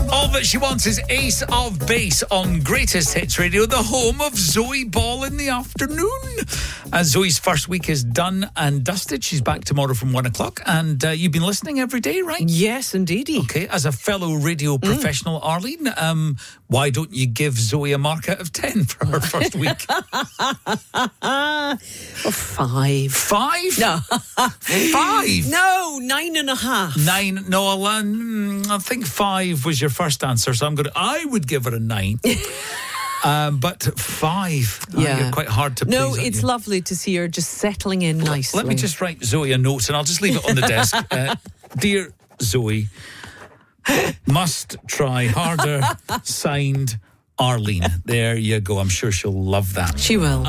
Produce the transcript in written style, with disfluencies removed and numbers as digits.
All that she wants is Ace of Base on Greatest Hits Radio, the home of Zoe Ball in the afternoon. Zoe's first week is done and dusted. She's back tomorrow from 1 o'clock. And you've been listening every day, right? Yes, indeedy. Okay, as a fellow radio professional, Arlene, why don't you give Zoe a mark out of 10 for her first week? 5. 5? No. 5? No, 9.5. 9? No, I think 5 was your first answer, so I would give her a 9. But 5, you're quite hard to please. No, it's lovely to see her just settling in nicely. Let me just write Zoe a note, and I'll just leave it on the desk. Dear Zoe, must try harder, signed Arlene. There you go. I'm sure she'll love that. She will.